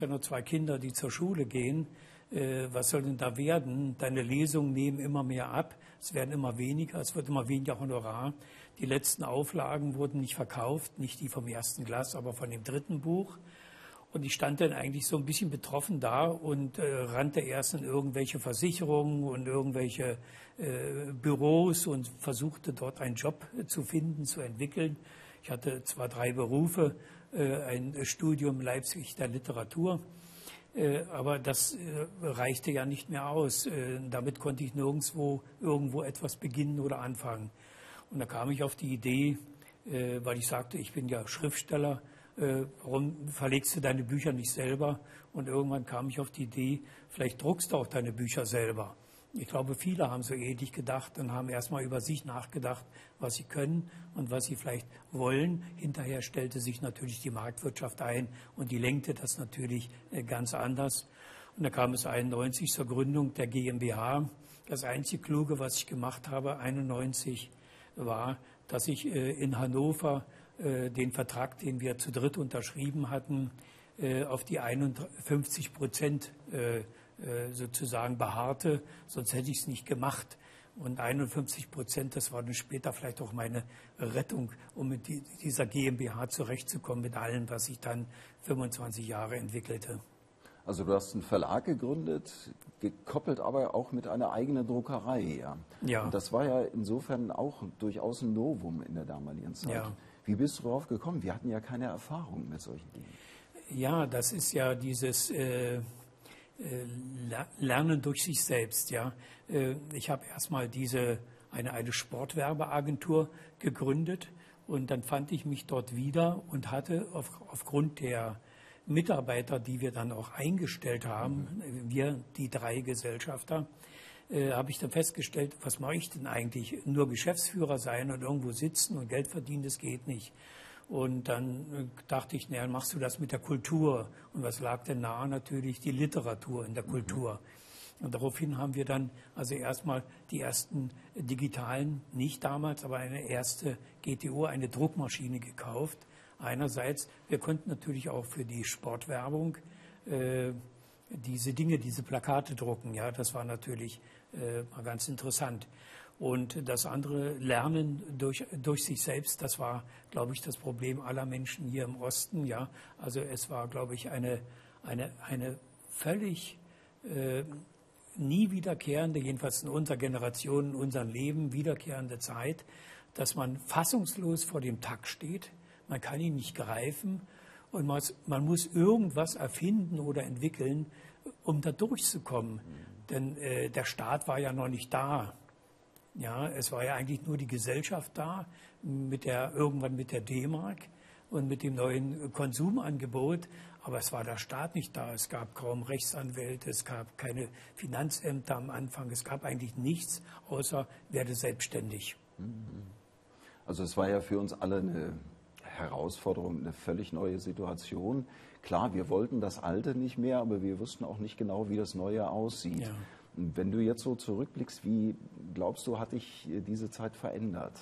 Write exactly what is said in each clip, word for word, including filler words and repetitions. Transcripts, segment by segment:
Ja, nur zwei Kinder, die zur Schule gehen. Äh, was soll denn da werden? Deine Lesungen nehmen immer mehr ab. Es werden immer weniger. Es wird immer weniger Honorar. Die letzten Auflagen wurden nicht verkauft. Nicht die vom ersten Glas, aber von dem dritten Buch. Und ich stand dann eigentlich so ein bisschen betroffen da und äh, rannte erst in irgendwelche Versicherungen und irgendwelche äh, Büros und versuchte dort einen Job äh, zu finden, zu entwickeln. Ich hatte zwar drei Berufe, äh, ein Studium Leipzig der Literatur, äh, aber das äh, reichte ja nicht mehr aus. Äh, damit konnte ich nirgendwo irgendwo etwas beginnen oder anfangen. Und da kam ich auf die Idee, äh, weil ich sagte, ich bin ja Schriftsteller, Äh, warum verlegst du deine Bücher nicht selber? Und irgendwann kam ich auf die Idee, vielleicht druckst du auch deine Bücher selber. Ich glaube, viele haben so ähnlich gedacht und haben erstmal über sich nachgedacht, was sie können und was sie vielleicht wollen. Hinterher stellte sich natürlich die Marktwirtschaft ein und die lenkte das natürlich äh, ganz anders. Und da kam es einundneunzig zur Gründung der GmbH. Das einzige Kluge, was ich gemacht habe, einundneunzig, war, dass ich äh, in Hannover den Vertrag, den wir zu dritt unterschrieben hatten, auf die einundfünfzig Prozent sozusagen beharrte, sonst hätte ich es nicht gemacht. Und einundfünfzig Prozent, das war dann später vielleicht auch meine Rettung, um mit dieser GmbH zurechtzukommen, mit allem, was ich dann fünfundzwanzig Jahre entwickelte. Also du hast einen Verlag gegründet, gekoppelt aber auch mit einer eigenen Druckerei. Ja. Ja. Und das war ja insofern auch durchaus ein Novum in der damaligen Zeit. Ja. Wie bist du darauf gekommen? Wir hatten ja keine Erfahrung mit solchen Dingen. Ja, das ist ja dieses äh, äh, Lernen durch sich selbst. Ja, äh, ich habe erstmal diese eine eine Sportwerbeagentur gegründet und dann fand ich mich dort wieder und hatte auf, aufgrund der Mitarbeiter, die wir dann auch eingestellt haben, mhm. wir die drei Gesellschafter, äh, habe ich dann festgestellt, was mache ich denn eigentlich? Nur Geschäftsführer sein und irgendwo sitzen und Geld verdienen, das geht nicht. Und dann äh, dachte ich, naja, machst du das mit der Kultur. Und was lag denn nahe? Natürlich die Literatur in der Kultur. Mhm. Und daraufhin haben wir dann also erstmal die ersten digitalen, nicht damals, aber eine erste G T O, eine Druckmaschine gekauft. Einerseits, wir konnten natürlich auch für die Sportwerbung äh, diese Dinge, diese Plakate drucken. Ja, das war natürlich äh, mal ganz interessant. Und das andere, Lernen durch, durch sich selbst, das war, glaube ich, das Problem aller Menschen hier im Osten. Ja, also es war, glaube ich, eine, eine, eine völlig äh, nie wiederkehrende, jedenfalls in unserer Generation, in unserem Leben, wiederkehrende Zeit, dass man fassungslos vor dem Takt steht. Man kann ihn nicht greifen und man, man muss irgendwas erfinden oder entwickeln, um da durchzukommen. Mhm. Denn äh, der Staat war ja noch nicht da. Ja, es war ja eigentlich nur die Gesellschaft da, mit der, irgendwann mit der D-Mark und mit dem neuen Konsumangebot. Aber es war der Staat nicht da. Es gab kaum Rechtsanwälte, es gab keine Finanzämter am Anfang. Es gab eigentlich nichts, außer werde selbstständig. Also es war ja für uns alle eine Herausforderung, eine völlig neue Situation. Klar, wir wollten das Alte nicht mehr, aber wir wussten auch nicht genau, wie das Neue aussieht. Ja. Wenn du jetzt so zurückblickst, wie glaubst du, hat dich diese Zeit verändert?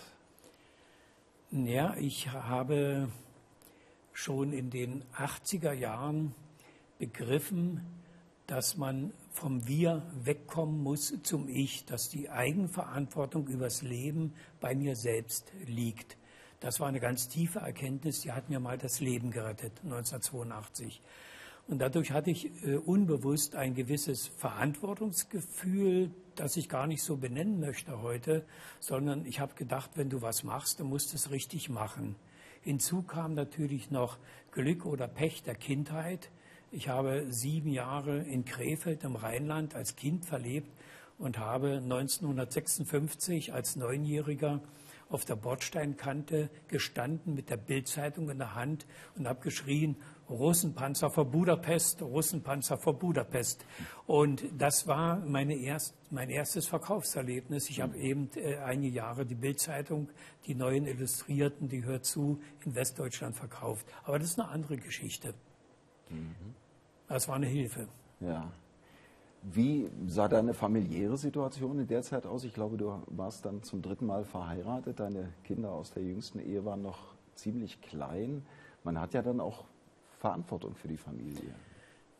Ja, ich habe schon in den achtziger Jahren begriffen, dass man vom Wir wegkommen muss zum Ich, dass die Eigenverantwortung übers Leben bei mir selbst liegt. Das war eine ganz tiefe Erkenntnis, die hat mir mal das Leben gerettet, neunzehnhundertzweiundachtzig. Und dadurch hatte ich äh, unbewusst ein gewisses Verantwortungsgefühl, das ich gar nicht so benennen möchte heute, sondern ich habe gedacht, wenn du was machst, dann musst du es richtig machen. Hinzu kam natürlich noch Glück oder Pech der Kindheit. Ich habe sieben Jahre in Krefeld im Rheinland als Kind verlebt und habe neunzehnhundertsechsundfünfzig als Neunjähriger auf der Bordsteinkante gestanden mit der Bildzeitung in der Hand und habe geschrien, Russenpanzer vor Budapest, Russenpanzer vor Budapest. Und das war meine erst, mein erstes Verkaufserlebnis. Ich habe eben äh, einige Jahre die Bildzeitung, die neuen Illustrierten, die hört zu, in Westdeutschland verkauft. Aber das ist eine andere Geschichte. Mhm. Das war eine Hilfe. Ja. Wie sah deine familiäre Situation in der Zeit aus? Ich glaube, du warst dann zum dritten Mal verheiratet. Deine Kinder aus der jüngsten Ehe waren noch ziemlich klein. Man hat ja dann auch Verantwortung für die Familie.